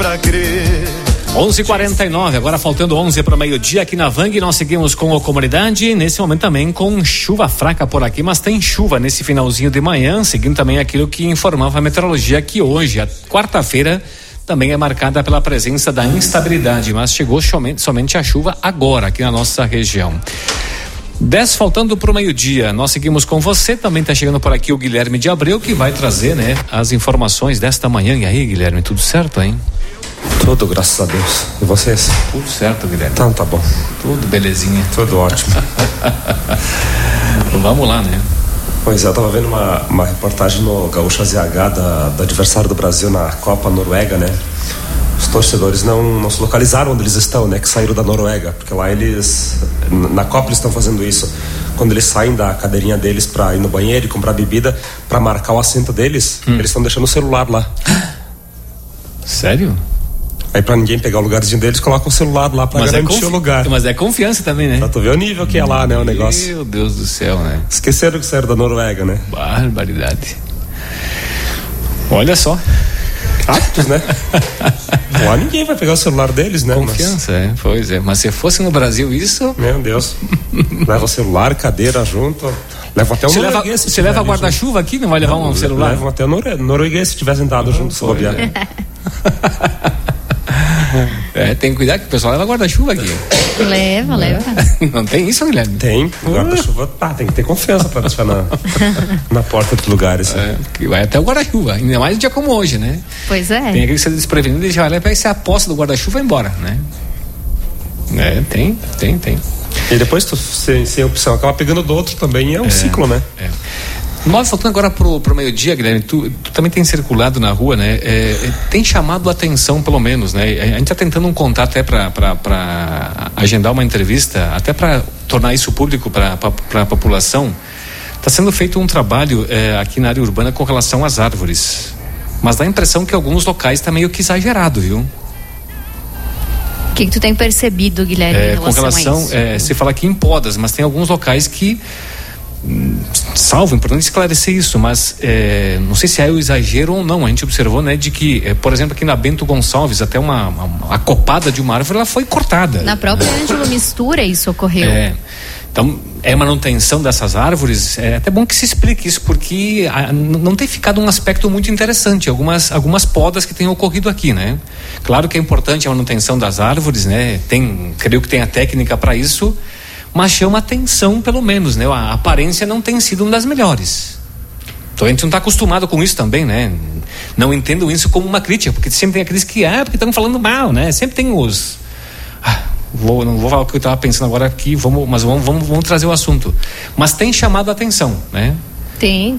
pra crer. 11h49, agora faltando 11 para o meio-dia aqui na Vang, nós seguimos com a comunidade, nesse momento também com chuva fraca por aqui, mas tem chuva nesse finalzinho de manhã, seguindo também aquilo que informava a meteorologia, que hoje, a quarta-feira, também é marcada pela presença da instabilidade, mas chegou somente a chuva agora aqui na nossa região. 10 faltando para o meio-dia, nós seguimos com você, também está chegando por aqui o Guilherme de Abreu, que vai trazer, né, as informações desta manhã. E aí, Guilherme, tudo certo, hein? Tudo, graças a Deus. E vocês? Tudo certo, Guilherme. Então tá bom. Tudo belezinha. Tudo ótimo. Vamos lá, né? Pois é, eu tava vendo uma reportagem no Gaúcha ZH do adversário do Brasil na Copa Noruega, né? Os torcedores não se localizaram onde eles estão, né? Que saíram da Noruega, porque lá na Copa eles estão fazendo isso. Quando eles saem da cadeirinha deles pra ir no banheiro e comprar bebida, pra marcar o assento deles, eles estão deixando o celular lá. Sério? Aí pra ninguém pegar o lugarzinho deles, coloca o celular lá pra garantir o lugar. Mas é confiança também, né? Pra tu ver o nível que é lá, né, o negócio. Meu Deus do céu, né? Esqueceram que saíram da Noruega, né? Barbaridade. Olha só. Hábitos, né? Lá ninguém vai pegar o celular deles, né? Confiança, pois é. Mas se fosse no Brasil isso... Meu Deus. Leva o celular, cadeira junto... Leva até o norueguês. Você leva guarda-chuva aqui? Não vai levar um celular? Levam até o norueguês se tivessem dado junto, se bobear. Tem que cuidar que o pessoal leva guarda-chuva aqui. Leva. Não tem isso, Guilherme? Tem. Guarda-chuva, tem que ter confiança pra deixar na porta dos lugares. Que vai até o guarda-chuva, ainda mais um dia como hoje, né? Pois é. Tem aquele que você desprevenido e já olha pra esse aposta do guarda-chuva e vai embora, né? Tem. E depois tu, sem opção, acaba pegando do outro também, é um ciclo, né? Nós voltando agora pro meio-dia, Guilherme, tu também tem circulado na rua, né? Tem chamado a atenção, pelo menos, né? A gente tá tentando um contato até pra agendar uma entrevista, até pra tornar isso público pra população. Tá sendo feito um trabalho aqui na área urbana com relação às árvores. Mas dá a impressão que alguns locais tá meio que exagerado, viu? O que tu tem percebido, Guilherme, em relação a isso? Se fala aqui em podas, mas tem alguns locais que salvo, importante esclarecer isso, mas não sei se é o exagero ou não. A gente observou, né, de que, por exemplo, aqui na Bento Gonçalves, até a copada de uma árvore, ela foi cortada. Na própria Ângelo Mistura isso ocorreu. Então, manutenção dessas árvores, é até bom que se explique isso, porque não tem ficado um aspecto muito interessante, algumas podas que têm ocorrido aqui, né? Claro que é importante a manutenção das árvores, né? Creio que tem a técnica para isso, mas chama atenção pelo menos, né? A aparência não tem sido uma das melhores. Então a gente não está acostumado com isso também, né? Não entendo isso como uma crítica, porque sempre tem aqueles que, porque estão falando mal, né? Sempre tem os... não vou falar o que eu estava pensando agora aqui, vamos trazer o assunto. Mas tem chamado a atenção, né? Tem.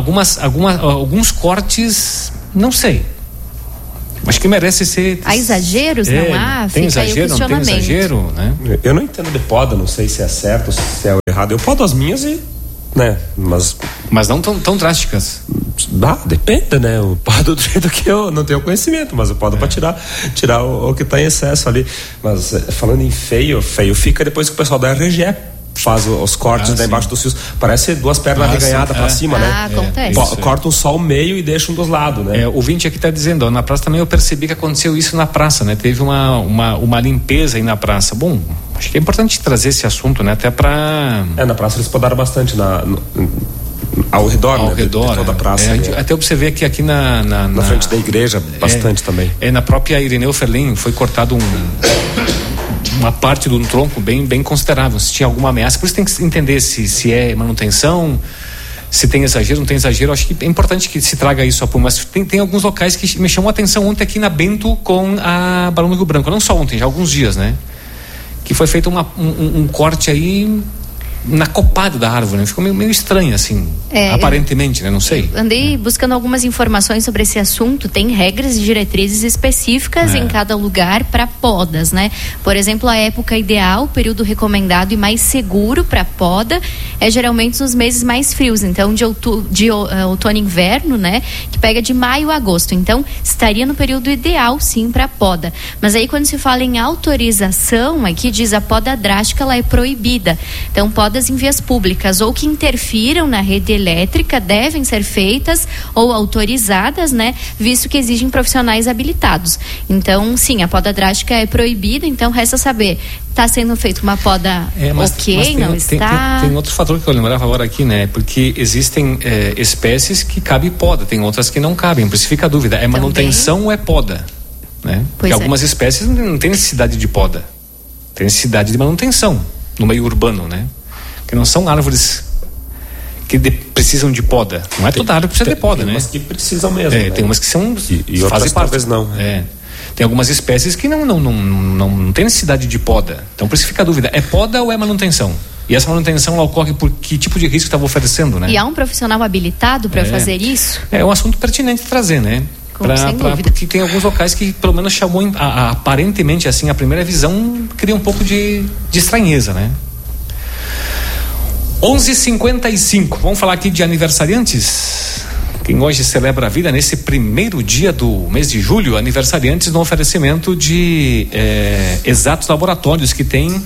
Alguns cortes, não sei. Acho que merece ser... Há exageros, não há? Tem exagero, não tem exagero, né? Eu não entendo de poda, não sei se é certo, se é errado. Eu podo as minhas e... né? Mas não tão drásticas. Depende, né? Eu podo do jeito que eu não tenho conhecimento, mas eu podo pra tirar o que tá em excesso ali. Mas falando em feio fica depois que o pessoal da RGE faz os cortes embaixo dos fios. Parece duas pernas arreganhadas pra cima, né? Acontece. Cortam só o meio e deixam dos lados, né? O Vinte aqui tá dizendo, na praça também eu percebi que aconteceu isso na praça, né? Teve uma limpeza aí na praça. Bom, acho que é importante trazer esse assunto, né? Até pra... na praça eles podaram bastante ao redor, de toda a praça. Até observei aqui na frente da igreja, bastante também. Na própria Irineu Ferlin foi cortado uma parte do tronco bem considerável, se tinha alguma ameaça. Por isso tem que entender se é manutenção, se tem exagero, não tem exagero. Acho que é importante que se traga isso a público, mas tem alguns locais que me chamou a atenção ontem aqui na Bento com a Barão do Rio Branco, não só ontem, já há alguns dias, né? Que foi feito um corte aí na copada da árvore, né? Ficou meio estranho assim, aparentemente, né? Não sei. Andei buscando algumas informações sobre esse assunto. Tem regras e diretrizes específicas em cada lugar para podas, né? Por exemplo, a época ideal, o período recomendado e mais seguro para poda é geralmente nos meses mais frios, então de outono e inverno, né? Que pega de maio a agosto. Então estaria no período ideal, sim, para poda. Mas aí quando se fala em autorização, aqui diz a poda drástica, ela é proibida. Então poda podas em vias públicas ou que interfiram na rede elétrica devem ser feitas ou autorizadas, né, visto que exigem profissionais habilitados. Então, sim, a poda drástica é proibida, então resta saber, está sendo feita uma poda mas não está? Tem outro fator que eu lembrava agora aqui, né, porque existem espécies que cabe poda, tem outras que não cabem, por isso fica a dúvida, é manutenção ou é poda? Né? Porque algumas espécies não tem necessidade de poda, tem necessidade de manutenção no meio urbano, né? Que não são árvores que precisam de poda, não é toda árvore que precisa de poda, né? Tem umas que precisam mesmo, né? Tem umas que são e outras talvez não. Tem algumas espécies que não tem necessidade de poda, então por isso fica a dúvida, é poda ou é manutenção? E essa manutenção ela ocorre por que tipo de risco estava oferecendo, né? E há um profissional habilitado para fazer isso? É um assunto pertinente de trazer, né? Porque tem alguns locais que pelo menos chamou aparentemente assim, a primeira visão cria um pouco de estranheza, né? 11h55, vamos falar aqui de aniversariantes. Quem hoje celebra a vida nesse primeiro dia do mês de julho, aniversariantes no oferecimento de Exatos Laboratórios, que tem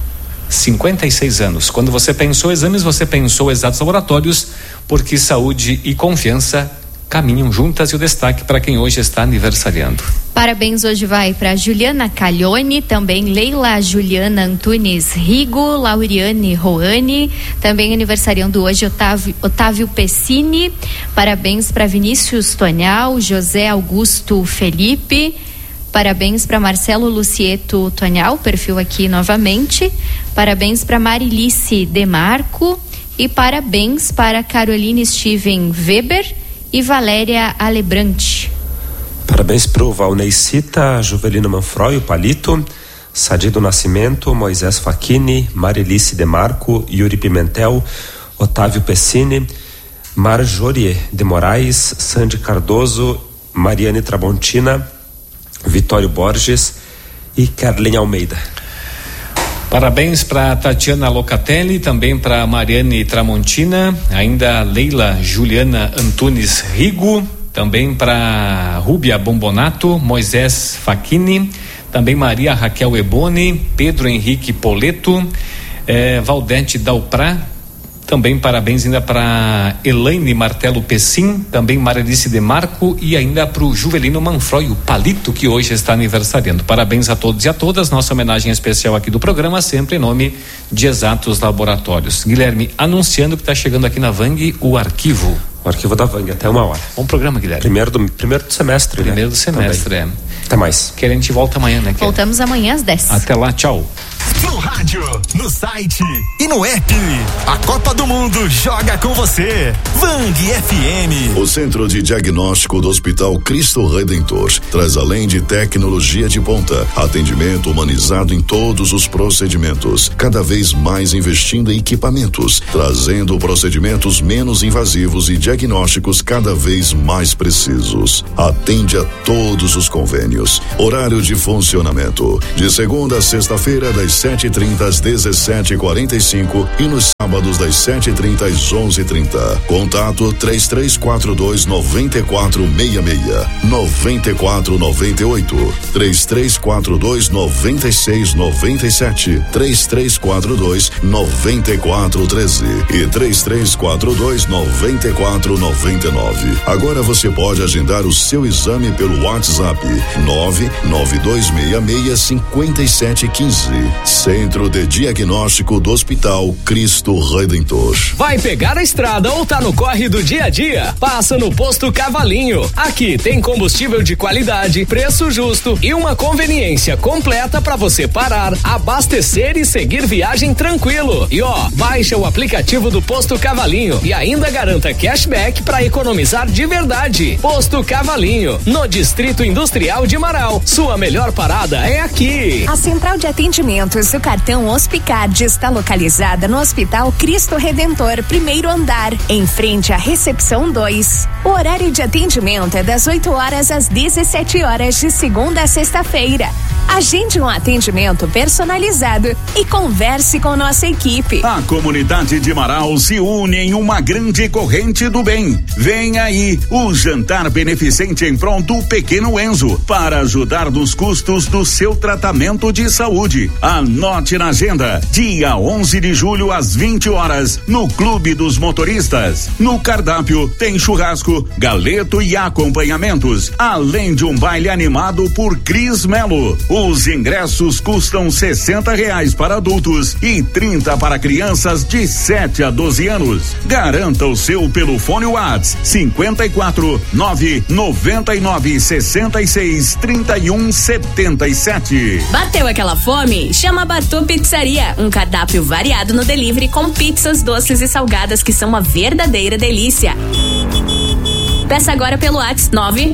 56 anos. Quando você pensou exames, você pensou Exatos Laboratórios, porque saúde e confiança caminham juntas, e o destaque para quem hoje está aniversariando. Parabéns hoje vai para Juliana Caglione, também Leila Juliana Antunes Rigo, Lauriane Roane, também aniversariando hoje Otávio Pessini, parabéns para Vinícius Tonhal, José Augusto Felipe, parabéns para Marcelo Lucieto Tonhal, perfil aqui novamente, parabéns para Marilice Demarco e parabéns para Caroline Steven Weber e Valéria Alebrante. Parabéns para o Valnei Cita, Juvelino Manfroy, o Palito, Sadido Nascimento, Moisés Facchini, Marilice Demarco, Yuri Pimentel, Otávio Pessini, Marjorie de Moraes, Sandy Cardoso, Mariane Trabontina, Vitório Borges e Carlinha Almeida. Parabéns para Tatiana Locatelli, também para Mariane Tramontina, ainda Leila Juliana Antunes Rigo, também para Rúbia Bombonato, Moisés Facchini, também Maria Raquel Eboni, Pedro Henrique Poleto, Valdete Dalprá, também parabéns ainda para Elaine Martelo Pessim, também Marilice Demarco e ainda para o Juvelino Manfroy, o Palito, que hoje está aniversariando. Parabéns a todos e a todas, nossa homenagem especial aqui do programa, sempre em nome de Exatos Laboratórios. Guilherme, anunciando que está chegando aqui na Vang o arquivo. O arquivo da Vang, até 1h. Bom programa, Guilherme. Primeiro do semestre, né? Primeiro do semestre, também. Até mais. Que a gente volta amanhã, né? Voltamos amanhã às 10. Até lá, tchau. No rádio, no site e no app. A Copa do Mundo joga com você. Vang FM. O Centro de Diagnóstico do Hospital Cristo Redentor traz, além de tecnologia de ponta, atendimento humanizado em todos os procedimentos, cada vez mais investindo em equipamentos, trazendo procedimentos menos invasivos e diagnósticos cada vez mais precisos. Atende a todos os convênios. Horário de funcionamento: de segunda a sexta-feira, das 7h30 às 17h45 e nos sábados das 7h30 às 11h30. Contato 3342-9466, 9498, 3342-9697, 3342-9413 e 3342-9499. Agora você pode agendar o seu exame pelo WhatsApp 992665715. Centro de Diagnóstico do Hospital Cristo Redentor. Vai pegar a estrada ou tá no corre do dia a dia? Passa no Posto Cavalinho. Aqui tem combustível de qualidade, preço justo e uma conveniência completa para você parar, abastecer e seguir viagem tranquilo. E baixa o aplicativo do Posto Cavalinho e ainda garanta cashback para economizar de verdade. Posto Cavalinho, no Distrito Industrial de Marau. Sua melhor parada é aqui. A central de atendimento do cartão Hospicard está localizada no Hospital Cristo Redentor, primeiro andar, em frente à recepção 2. O horário de atendimento é das 8 horas às 17 horas de segunda a sexta-feira. Agende um atendimento personalizado e converse com nossa equipe. A comunidade de Marau se une em uma grande corrente do bem. Vem aí o jantar beneficente em pronto Pequeno Enzo para ajudar nos custos do seu tratamento de saúde. Anote na agenda, dia 11 de julho às 20 horas no Clube dos Motoristas. No cardápio tem churrasco, galeto e acompanhamentos, além de um baile animado por Cris Melo. Os ingressos custam R$60 para adultos e 30 para crianças de 7 a 12 anos. Garanta o seu pelo fone WhatsApp 54 999 66 31 77. Bateu aquela fome? Chama a Bartô Pizzaria, um cardápio variado no delivery com pizzas, doces e salgadas que são uma verdadeira delícia. Peça agora pelo WhatsApp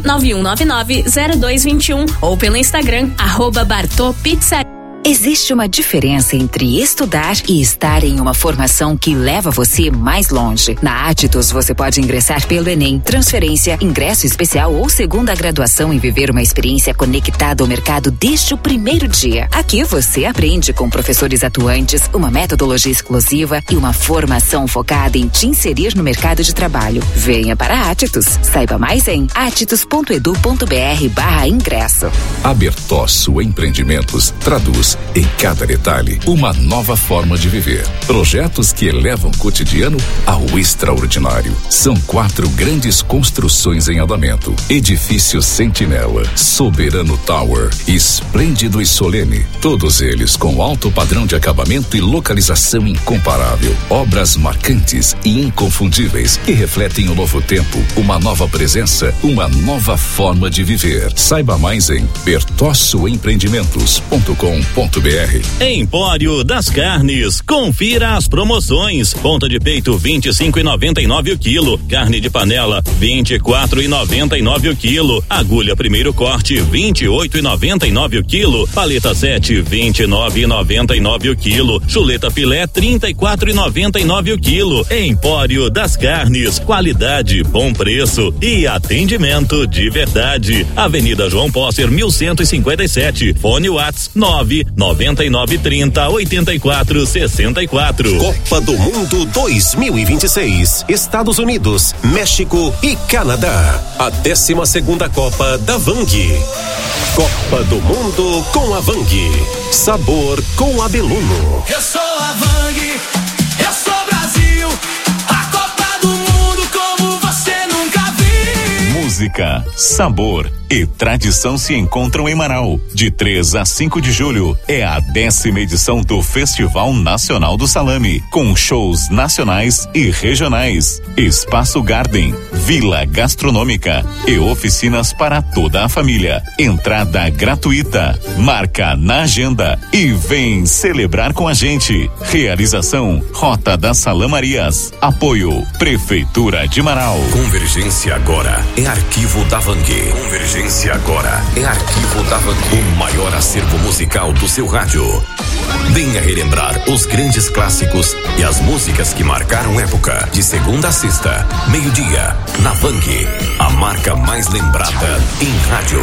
991990221 ou pelo Instagram @BartôPizzaria. Existe uma diferença entre estudar e estar em uma formação que leva você mais longe. Na Attitus você pode ingressar pelo Enem, transferência, ingresso especial ou segunda graduação e viver uma experiência conectada ao mercado desde o primeiro dia. Aqui você aprende com professores atuantes, uma metodologia exclusiva e uma formação focada em te inserir no mercado de trabalho. Venha para a Attitus. Saiba mais em attitus.edu.br/ingresso. A Bertosso Empreendimentos traduz em cada detalhe uma nova forma de viver. Projetos que elevam o cotidiano ao extraordinário. São 4 grandes construções em andamento: Edifício Sentinela, Soberano Tower, Esplêndido e Solene. Todos eles com alto padrão de acabamento e localização incomparável. Obras marcantes e inconfundíveis que refletem o novo tempo, uma nova presença, uma nova forma de viver. Saiba mais em bertossoempreendimentos.com.br. Empório das Carnes, confira as promoções. Ponta de peito 25,99 o quilo, carne de panela 24,99 o quilo, agulha primeiro corte 28,99 o quilo, paleta 7 29,99 o quilo, chuleta filé 34,99 o quilo. Empório das Carnes, qualidade, bom preço e atendimento de verdade. Avenida João Pócer 1157, fone WhatsApp 99930 8464. Copa do Mundo 2026, Estados Unidos, México e Canadá. A 12ª Copa da Vang. Copa do Mundo com a Vang. Sabor com a Beluno. Eu sou a Vang, eu sou Brasil. A Copa do Mundo como você nunca viu. Música, sabor e tradição se encontram em Marau. De 3 a 5 de julho é a 10ª edição do Festival Nacional do Salame, com shows nacionais e regionais, Espaço Garden, Vila Gastronômica e oficinas para toda a família. Entrada gratuita. Marca na agenda e vem celebrar com a gente. Realização Rota das Salamarias. Apoio Prefeitura de Marau. Convergência agora é arquivo da Vang. Convergência agora é arquivo da Vang. O maior acervo musical do seu rádio. Venha relembrar os grandes clássicos e as músicas que marcaram época. De segunda a sexta, meio-dia, na Vang, a marca mais lembrada em rádio.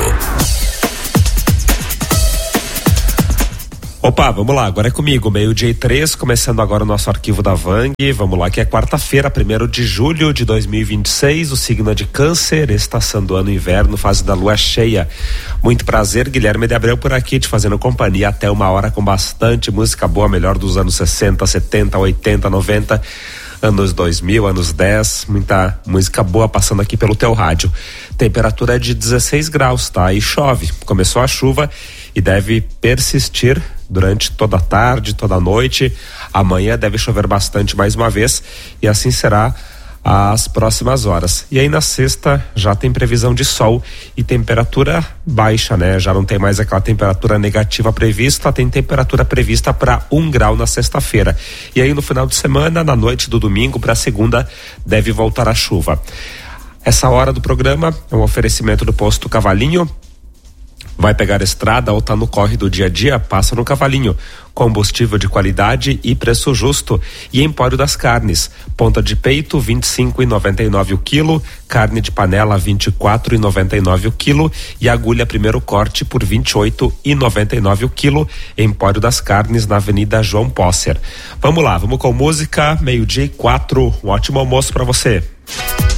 Opa, vamos lá, agora é comigo, 12:03, começando agora o nosso arquivo da Vang. Vamos lá, que é quarta-feira, 1º de julho de 2026, o signo é de Câncer, estação do ano inverno, fase da lua cheia. Muito prazer, Guilherme de Abreu por aqui, te fazendo companhia até 1h com bastante música boa, melhor dos anos 60, 70, 80, 90, anos 2000, anos 10, muita música boa passando aqui pelo teu rádio. Temperatura é de 16 graus, tá? E chove, começou a chuva e deve persistir durante toda a tarde, toda a noite. Amanhã deve chover bastante mais uma vez e assim será as próximas horas. E aí na sexta já tem previsão de sol e temperatura baixa, né? Já não tem mais aquela temperatura negativa prevista, tem temperatura prevista para 1 grau na sexta-feira. E aí no final de semana, na noite do domingo para segunda, deve voltar a chuva. Essa hora do programa é um oferecimento do Posto Cavalinho. Vai pegar estrada ou tá no corre do dia a dia? Passa no Cavalinho. Combustível de qualidade e preço justo. E Empório das Carnes. Ponta de peito 25,99 o quilo, carne de panela 24,99 o quilo e agulha primeiro corte por 28,99 o quilo. Empório das Carnes na Avenida João Posser. Vamos lá, vamos com música. 12:04. Um ótimo almoço para você.